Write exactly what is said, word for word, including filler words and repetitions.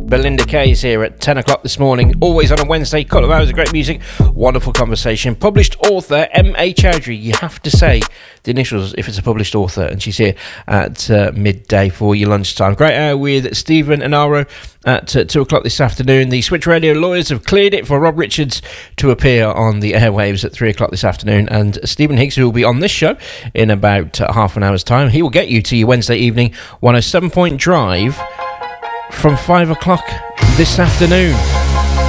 Belinda Kay's here at ten o'clock this morning, always on a Wednesday, couple of hours of great music, wonderful conversation. Published author M A Chowdhury, you have to say the initials if it's a published author, and she's here at uh, midday for your lunchtime. Great hour with Stephen Enaro at uh, two o'clock this afternoon. The Switch Radio lawyers have cleared it for Rob Richards to appear on the airwaves at three o'clock this afternoon, and Stephen Higgs, who will be on this show in about uh, half an hour's time, he will get you to your Wednesday evening one oh seven Point Drive from five o'clock this afternoon.